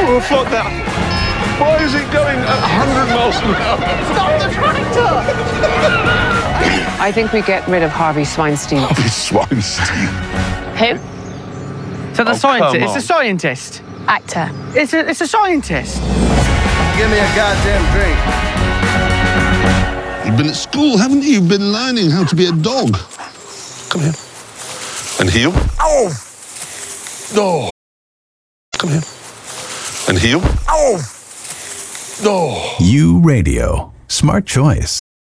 Oh, fuck that. Why is it going at 100 miles an hour? Stop the tractor! I think we get rid of Harvey Sweinstein. Harvey Sweinstein. Him? So the Oh, scientist. come It's on. a scientist. Actor. It's a scientist. Give me a goddamn drink. You've been at school, haven't you? You've been learning how to be a dog. Come here. And heel. Oh! No. Come here. And heel. Oh! No. You Radio. Smart choice.